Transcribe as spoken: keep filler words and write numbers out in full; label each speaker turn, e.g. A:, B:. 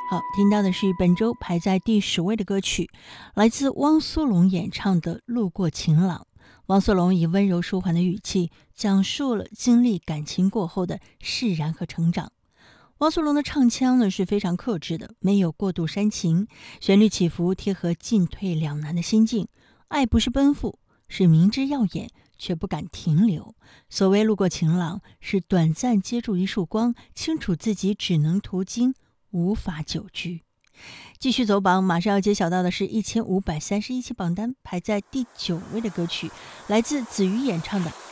A: 好，听到的是本周排在第十位的歌曲，来自汪苏泷演唱的《路过晴朗》。汪苏泷以温柔舒缓的语气，讲述了经历感情过后的释然和成长。汪苏泷的唱腔呢是非常克制的，没有过度煽情，旋律起伏贴合进退两难的心境。爱不是奔赴，是明知耀眼却不敢停留。所谓路过晴朗，是短暂接住一束光，清楚自己只能途经，无法久居。继续走榜，马上要揭晓到的是一千五百三十一期榜单排在第九位的歌曲，来自子瑜演唱的《